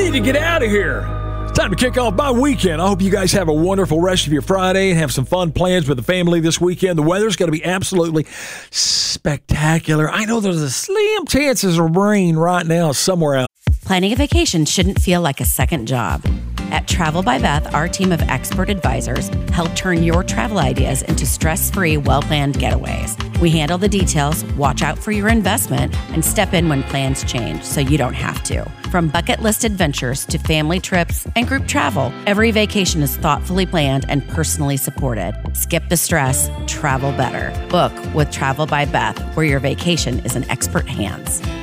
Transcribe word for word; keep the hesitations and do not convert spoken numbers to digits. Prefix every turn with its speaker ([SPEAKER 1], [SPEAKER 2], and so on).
[SPEAKER 1] need to get out of here. It's time to kick off my weekend. I hope you guys have a wonderful rest of your Friday and have some fun plans with the family this weekend. The weather's going to be absolutely spectacular. I know there's a slim chances of rain right now somewhere out.
[SPEAKER 2] Planning a vacation shouldn't feel like a second job. At Travel by Beth, our team of expert advisors help turn your travel ideas into stress-free, well-planned getaways. We handle the details, watch out for your investment, and step in when plans change so you don't have to. From bucket list adventures to family trips and group travel, every vacation is thoughtfully planned and personally supported. Skip the stress, travel better. Book with Travel by Beth, where your vacation is in expert hands.